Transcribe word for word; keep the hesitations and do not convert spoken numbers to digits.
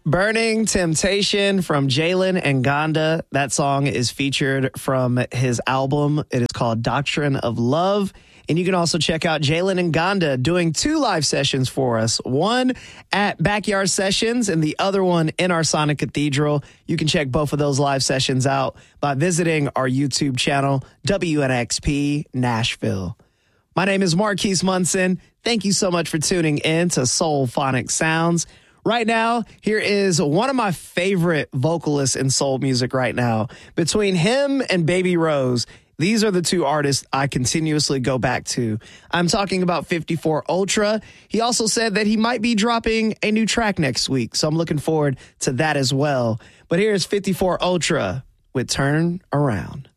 Burning Temptation from Jalen and Gonda. That song is featured from his album. It is called Doctrine of Love. And you can also check out Jalen and Gonda doing two live sessions for us. One at Backyard Sessions and the other one in our Sonic Cathedral. You can check both of those live sessions out by visiting our YouTube channel, W N X P Nashville. My name is Marquise Munson. Thank you so much for tuning in to Soul Phonic Sounds. Right now, here is one of my favorite vocalists in soul music right now. Between him and Baby Rose, these are the two artists I continuously go back to. I'm talking about fifty-four Ultra. He also said that he might be dropping a new track next week, so I'm looking forward to that as well. But here's fifty-four Ultra with Turn Around.